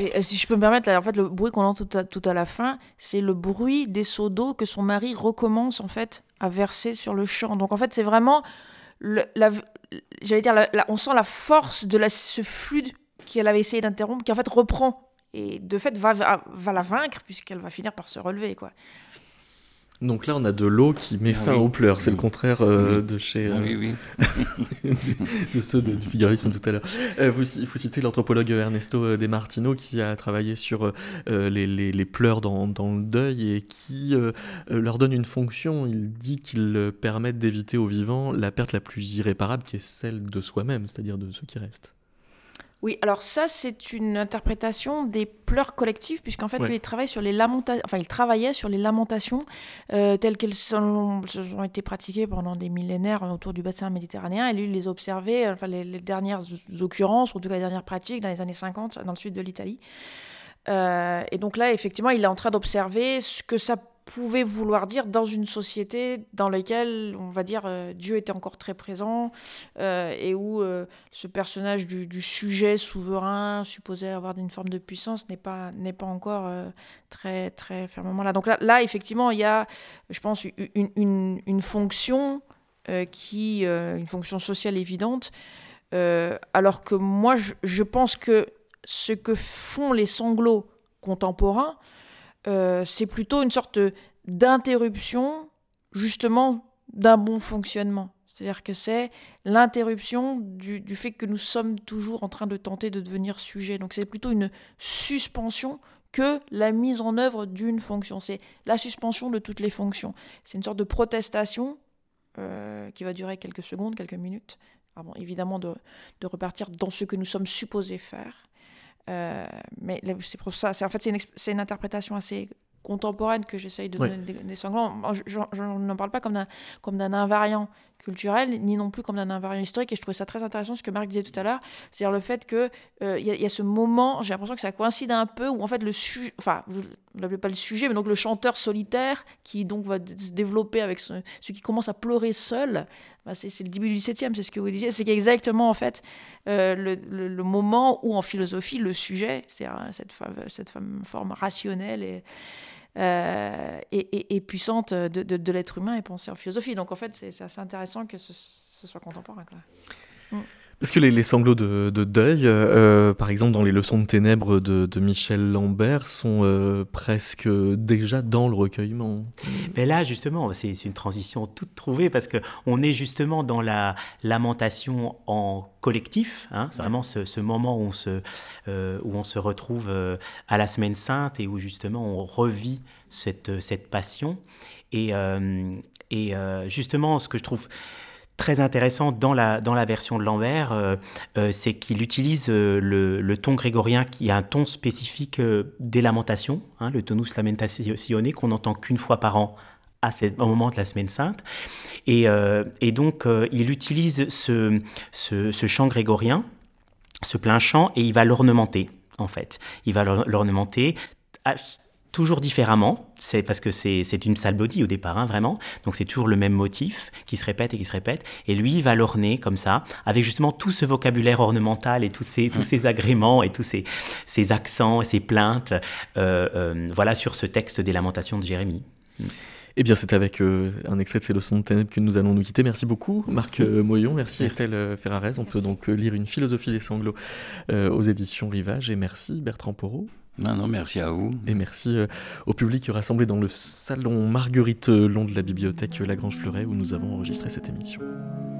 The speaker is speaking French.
Et si je peux me permettre, là, en fait, le bruit qu'on entend tout à la fin, c'est le bruit des seaux d'eau que son mari recommence en fait à verser sur le champ. Donc en fait, c'est vraiment, j'allais dire, on sent la force de ce flux qu'elle avait essayé d'interrompre, qui en fait reprend et de fait va la vaincre puisqu'elle va finir par se relever, quoi. Donc là, on a de l'eau qui met fin aux pleurs. C'est le contraire de chez de ceux du figuralisme tout à l'heure. Vous citez l'anthropologue Ernesto De Martino qui a travaillé sur les pleurs dans le deuil et qui leur donne une fonction. Il dit qu'ils permettent d'éviter aux vivants la perte la plus irréparable qui est celle de soi-même, c'est-à-dire de ceux qui restent. Oui, alors ça, c'est une interprétation des pleurs collectifs, puisqu'en fait, lui, il travaille sur les lamentations, enfin, il travaillait sur les lamentations telles qu'elles ont été pratiquées pendant des millénaires autour du bassin méditerranéen, et lui, il les observait, enfin, les dernières occurrences, ou en tout cas les dernières pratiques, dans les années 50, dans le sud de l'Italie. Et donc là, effectivement, il est en train d'observer ce que ça pouvait vouloir dire dans une société dans laquelle, on va dire, Dieu était encore très présent et où ce personnage du sujet souverain supposé avoir une forme de puissance n'est pas encore très, très fermement là. Donc là, effectivement, il y a, je pense, une fonction une fonction sociale évidente, alors que moi, je pense que ce que font les sanglots contemporains, c'est plutôt une sorte d'interruption, justement, d'un bon fonctionnement. C'est-à-dire que c'est l'interruption du fait que nous sommes toujours en train de tenter de devenir sujet. Donc c'est plutôt une suspension que la mise en œuvre d'une fonction. C'est la suspension de toutes les fonctions. C'est une sorte de protestation qui va durer quelques secondes, quelques minutes, avant évidemment de repartir dans ce que nous sommes supposés faire. Mais c'est pour ça, en fait, c'est une interprétation assez contemporaine que j'essaye de donner des sanglants. Je n'en parle pas comme d'un invariant culturel, ni non plus comme d'un invariant historique, et je trouvais ça très intéressant ce que Marc disait tout à l'heure, c'est-à-dire le fait que y a ce moment, j'ai l'impression que ça coïncide un peu, où en fait le sujet, enfin, vous ne l'appelez pas le sujet, mais donc le chanteur solitaire, qui donc va se développer avec celui qui commence à pleurer seul, bah c'est le début du 7e, c'est ce que vous disiez, c'est exactement en fait le moment où en philosophie, le sujet, c'est cette forme rationnelle et puissante de l'être humain est pensée en philosophie. Donc en fait, c'est assez intéressant que ce soit contemporain, quoi. Parce que les sanglots de deuil, par exemple dans les Leçons de ténèbres de Michel Lambert, sont presque déjà dans le recueillement. Mais là, justement, c'est une transition toute trouvée parce qu'on est justement dans la lamentation en collectif, hein, vraiment ce moment où on se retrouve à la Semaine Sainte et où justement on revit cette passion. Et justement, ce que je trouve très intéressant dans la version de Lambert, c'est qu'il utilise le ton grégorien qui a un ton spécifique des lamentations, hein, le tonus lamentationne qu'on n'entend qu'une fois par an au moment de la Semaine Sainte. Et donc, il utilise ce chant grégorien, ce plein chant, et il va l'ornementer, en fait. Il va l'ornementer toujours différemment, c'est parce que c'est une psalmodie au départ, hein, vraiment. Donc c'est toujours le même motif qui se répète et qui se répète. Et lui, il va l'orner comme ça, avec justement tout ce vocabulaire ornemental et tous ces agréments et tous ces accents et ces plaintes, voilà, sur ce texte des Lamentations de Jérémie. Eh bien, c'est avec un extrait de ces Leçons de ténèbres que nous allons nous quitter. Merci beaucoup, Marc Moyon. Merci Estelle Ferrarez. On peut donc lire Une philosophie des sanglots aux éditions Rivage. Et merci Bertrand Porot. Non, merci à vous. Et merci au public rassemblé dans le salon Marguerite Long de la bibliothèque Lagrange-Fleuret où nous avons enregistré cette émission.